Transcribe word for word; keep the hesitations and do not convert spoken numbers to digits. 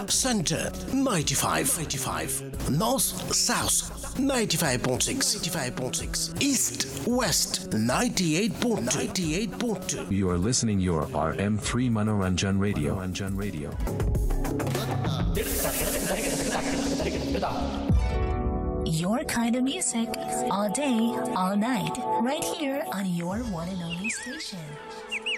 Center ninety-five, ninety-five. North South ninety-five point six, ninety-five point six. East West ninety-eight point two, ninety-eight point two. You are listening your R M three Manoranjan Radio. Manoranjan Radio. Your kind of music all day, all night, right here on your one and only station.